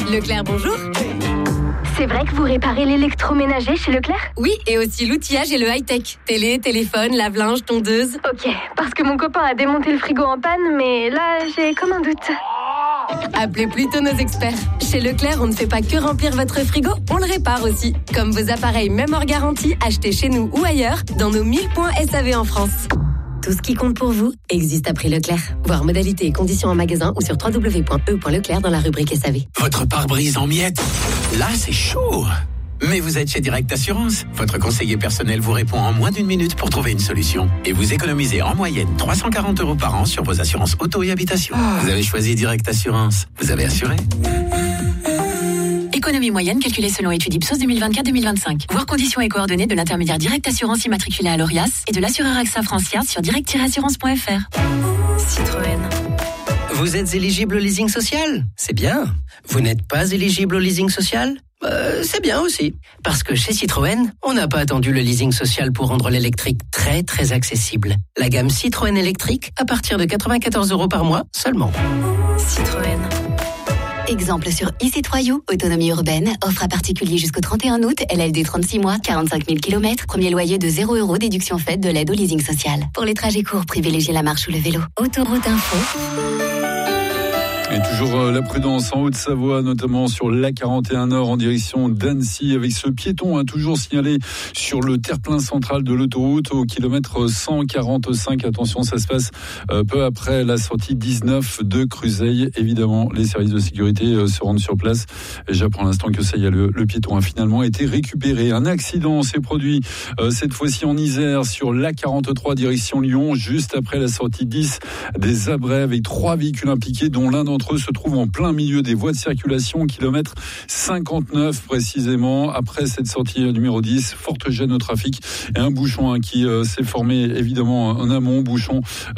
Leclerc, bonjour. C'est vrai que vous réparez l'électroménager chez Leclerc ? Oui, et aussi l'outillage et le high-tech. Télé, téléphone, lave-linge, tondeuse. Ok, parce que mon copain a démonté le frigo en panne, mais là, j'ai comme un doute. Appelez plutôt nos experts. Chez Leclerc, on ne fait pas que remplir votre frigo, on le répare aussi. Comme vos appareils même hors garantie, achetés chez nous ou ailleurs, dans nos 1000 points SAV en France. Tout ce qui compte pour vous existe à prix Leclerc. Voir modalités et conditions en magasin ou sur www.e.leclerc dans la rubrique SAV. Votre pare-brise en miettes, là c'est chaud. Mais vous êtes chez Direct Assurance. Votre conseiller personnel vous répond en moins d'une minute pour trouver une solution. Et vous économisez en moyenne 340 € par an sur vos assurances auto et habitation. Vous avez choisi Direct Assurance. Vous avez assuré. Économie moyenne calculée selon étude Ipsos 2024-2025. Voir conditions et coordonnées de l'intermédiaire Direct Assurance immatriculé à l'ORIAS et de l'assureur AXA Francia sur direct-assurance.fr. Citroën. Vous êtes éligible au leasing social ? C'est bien. Vous n'êtes pas éligible au leasing social ? C'est bien aussi. Parce que chez Citroën, on n'a pas attendu le leasing social pour rendre l'électrique très très accessible. La gamme Citroën électrique à partir de 94 € par mois seulement. Citroën. Exemple sur e-C3U, autonomie urbaine, offre à particulier jusqu'au 31 août, LLD 36 mois, 45 000 km, premier loyer de 0 €, déduction faite de l'aide au leasing social. Pour les trajets courts, privilégiez la marche ou le vélo. Autoroute Info. Et toujours la prudence en Haute-Savoie, notamment sur l'A41 Nord en direction d'Annecy, avec ce piéton toujours signalé sur le terre-plein central de l'autoroute au kilomètre 145. Attention, ça se passe peu après la sortie 19 de Cruseille. Évidemment, les services de sécurité se rendent sur place. Et j'apprends à l'instant que ça y est, le piéton a finalement été récupéré. Un accident s'est produit cette fois-ci en Isère sur l'A43 direction Lyon, juste après la sortie 10 des Abrets, avec 3 véhicules impliqués, dont l'un d'entre eux se trouve en plein milieu des voies de circulation, kilomètre 59 précisément. Après cette sortie numéro 10, forte gêne au trafic et un bouchon qui s'est formé évidemment en amont, bouchon